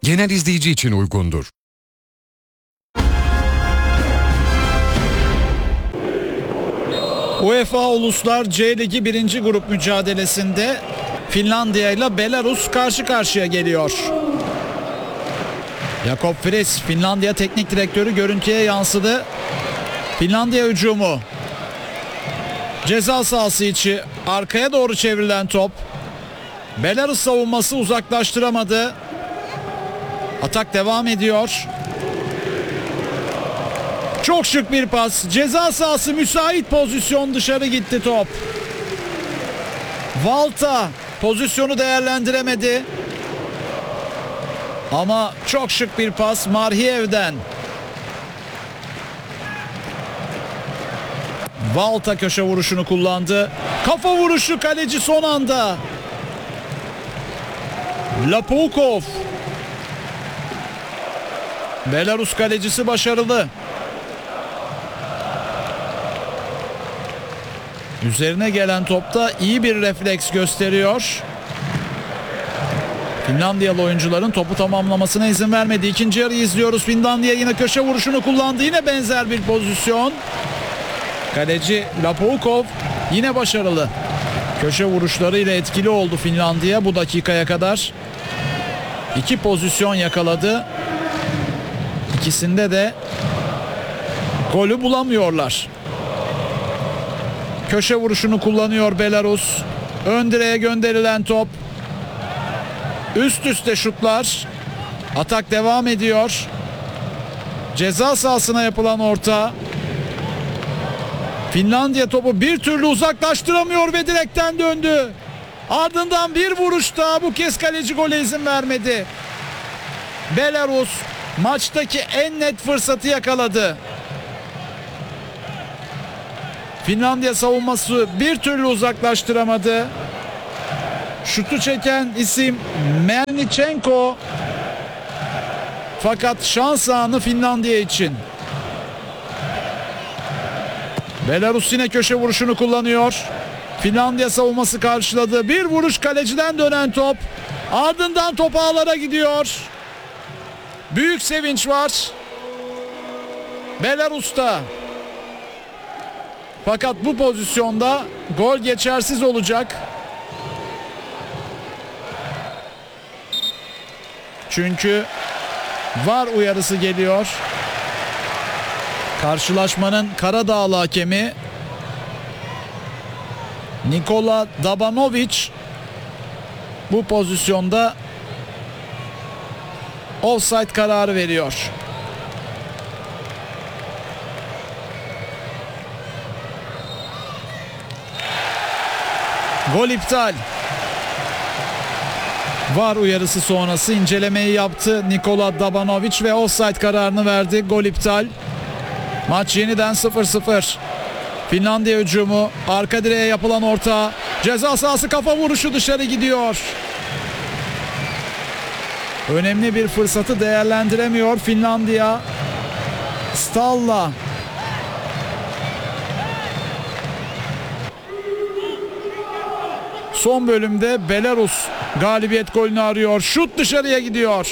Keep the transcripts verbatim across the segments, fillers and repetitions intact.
genel izleyici için uygundur. UEFA Uluslar C Ligi birinci grup mücadelesinde Finlandiya ile Belarus karşı karşıya geliyor. Jakob Friis, Finlandiya teknik direktörü, görüntüye yansıdı. Finlandiya hücumu. Ceza sahası içi arkaya doğru çevrilen top. Belarus savunması uzaklaştıramadı. Atak devam ediyor. Çok şık bir pas. Ceza sahası müsait pozisyon, dışarı gitti top. Valta pozisyonu değerlendiremedi. Ama çok şık bir pas Marhiev'den. Valta köşe vuruşunu kullandı. Kafa vuruşu, kaleci son anda. Lapukov. Belarus kalecisi başarılı. Üzerine gelen topta iyi bir refleks gösteriyor. Finlandiyalı oyuncuların topu tamamlamasına izin vermedi. İkinci yarıyı izliyoruz. Finlandiya yine köşe vuruşunu kullandı. Yine benzer bir pozisyon. Kaleci Lapukov yine başarılı. Köşe vuruşlarıyla etkili oldu Finlandiya bu dakikaya kadar. İki pozisyon yakaladı. İkisinde de golü bulamıyorlar. Köşe vuruşunu kullanıyor Belarus. Ön direğe gönderilen top. Üst üste şutlar. Atak devam ediyor. Ceza sahasına yapılan orta. Finlandiya topu bir türlü uzaklaştıramıyor ve direkten döndü. Ardından bir vuruş daha, bu kez kaleci gole izin vermedi. Belarus maçtaki en net fırsatı yakaladı. Finlandiya savunması bir türlü uzaklaştıramadı. Şutu çeken isim Melnichenko. Fakat şans anı Finlandiya için. Belarus yine köşe vuruşunu kullanıyor. Finlandiya savunması karşıladı. Bir vuruş, kaleciden dönen top. Ardından top ağlara gidiyor. Büyük sevinç var Belarus'ta. Fakat bu pozisyonda gol geçersiz olacak. Çünkü VAR uyarısı geliyor. Karşılaşmanın Karadağlı hakemi Nikola Dabanovic bu pozisyonda offside kararı veriyor. Gol iptal. VAR uyarısı sonrası incelemeyi yaptı Nikola Dabanovic ve offside kararını verdi. Gol iptal. Maç yeniden sıfır sıfır. Finlandiya hücumu, arka direğe yapılan orta, ceza sahası kafa vuruşu, dışarı gidiyor. Önemli bir fırsatı değerlendiremiyor Finlandiya. Stalla. Son bölümde Belarus galibiyet golünü arıyor. Şut dışarıya gidiyor.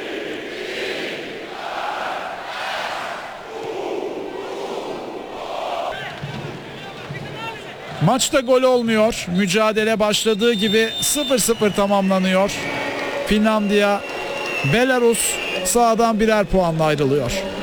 Maçta gol olmuyor. Mücadele başladığı gibi sıfır sıfır tamamlanıyor. Finlandiya, Belarus sahadan birer puanla ayrılıyor.